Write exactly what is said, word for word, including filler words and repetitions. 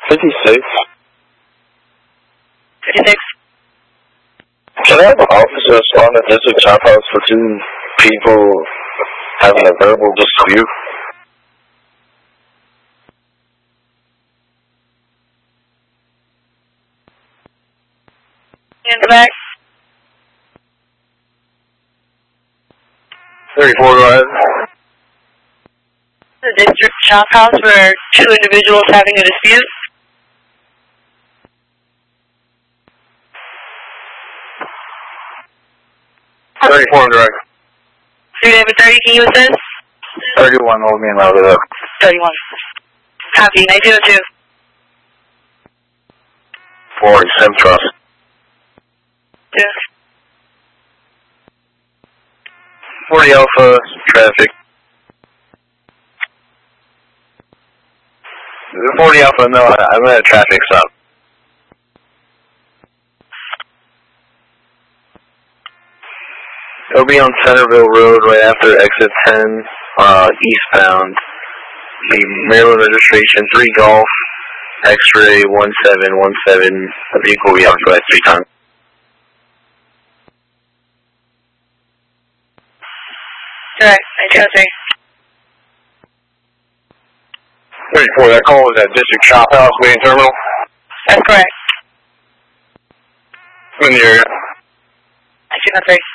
fifty-six. fifty-six. Can I have an officer respond to district chop house for two people having a verbal dispute? In the back. thirty-four, go ahead. The district shop house where two individuals having a dispute. thirty-four, direct. three David thirty, can you assist? thirty-one, hold me and round it up. thirty-one. Copy, nine zero two. four, Sim Trust. Two. forty Alpha, traffic. forty Alpha, no, I'm at a traffic stop. It'll be on Centerville Road right after exit ten, uh, eastbound. The Maryland registration, three Golf, X-ray one seven one seven. The vehicle will be occupied three times. Correct, I trust her. thirty-four, that call was at District Shop House, main terminal? That's correct. I'm in the area. I see that three.